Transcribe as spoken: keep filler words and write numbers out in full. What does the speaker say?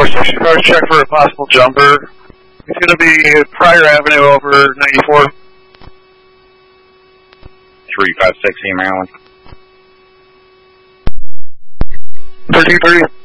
four sixty-five, check for a possible jumper. It's going to be Pryor Avenue over ninety-four. three five six, Maryland. thirteen thirty.